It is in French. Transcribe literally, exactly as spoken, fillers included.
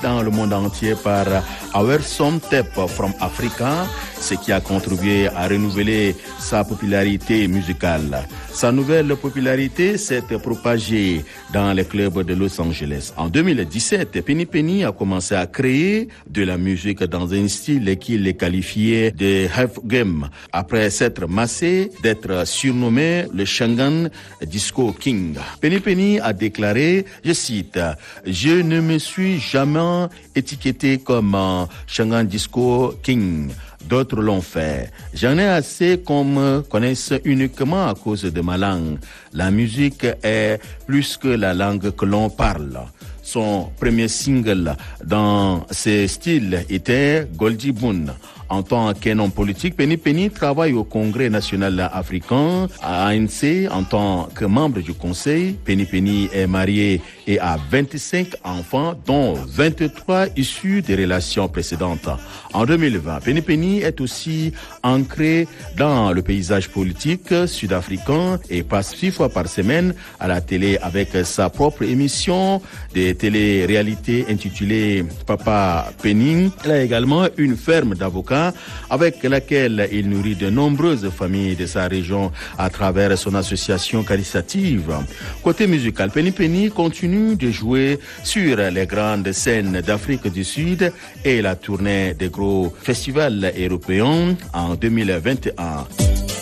dans le monde entier par Our Some Tape from Africa, ce qui a contribué à renouveler sa popularité musicale. Sa nouvelle popularité s'est propagée dans les clubs de Los Angeles. En deux mille dix-sept, Penny Penny a commencé à créer de la musique dans un style qu'il qualifiait de half game, après s'être massé d'être surnommé le Shangan Disco King. Penny Penny a déclaré, je cite, « Je ne me suis jamais étiqueté comme Shangan Disco King. D'autres l'ont fait. J'en ai assez qu'on me connaisse uniquement à cause de ma langue. La musique est plus que la langue que l'on parle. » Son premier single dans ce style était Goldie Boone. En tant qu'un homme politique, Penny Penny travaille au Congrès national africain, à A N C, en tant que membre du conseil. Penny Penny est mariée et a vingt-cinq enfants, dont vingt-trois issus des relations précédentes. En deux mille vingt, Penny Penny est aussi ancrée dans le paysage politique sud-africain et passe six fois par semaine à la télé avec sa propre émission de télé-réalité intitulée Papa Penny. Elle a également une ferme d'avocats avec laquelle il nourrit de nombreuses familles de sa région à travers son association caritative. Côté musical, Penny Penny continue de jouer sur les grandes scènes d'Afrique du Sud et la tournée des gros festivals européens en deux mille vingt et un.